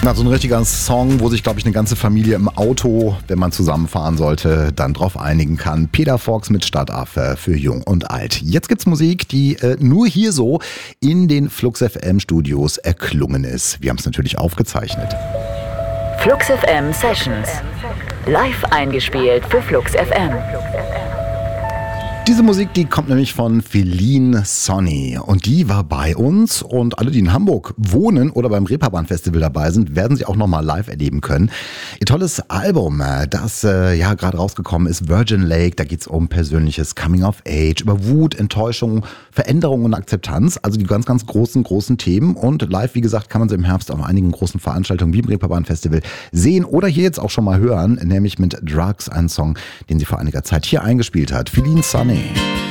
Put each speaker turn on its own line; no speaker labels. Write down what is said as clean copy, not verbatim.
Na, so ein richtiger Song, wo sich, glaube ich, eine ganze Familie im Auto, wenn man zusammenfahren sollte, dann drauf einigen kann. Peter Fox mit Stadtaffe für Jung und Alt. Jetzt gibt's Musik, die nur hier so in den Flux FM Studios erklungen ist. Wir haben es natürlich aufgezeichnet.
Flux FM Sessions. Live eingespielt für Flux FM.
Diese Musik, die kommt nämlich von Feline Sonny und die war bei uns und alle, die in Hamburg wohnen oder beim Reeperbahn Festival dabei sind, werden sie auch nochmal live erleben können. Ihr tolles Album, das gerade rausgekommen ist, Virgin Lake, da geht's um persönliches Coming of Age, über Wut, Enttäuschung, Veränderung und Akzeptanz, also die ganz, ganz großen Themen und live, wie gesagt, kann man sie im Herbst auf einigen großen Veranstaltungen wie im Reeperbahn Festival sehen oder hier jetzt auch schon mal hören, nämlich mit Drugs, einen Song, den sie vor einiger Zeit hier eingespielt hat. Feline Sonny.